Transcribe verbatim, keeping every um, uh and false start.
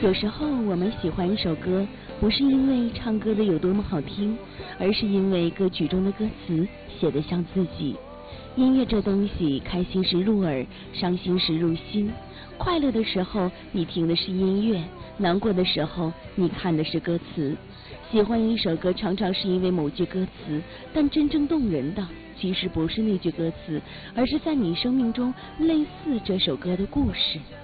有时候我们喜欢一首歌，不是因为唱歌的有多么好听，而是因为歌曲中的歌词写得像自己。音乐这东西，开心时入耳，伤心时入心。快乐的时候你听的是音乐，难过的时候你看的是歌词。喜欢一首歌常常是因为某句歌词，但真正动人的其实不是那句歌词，而是在你生命中类似这首歌的故事。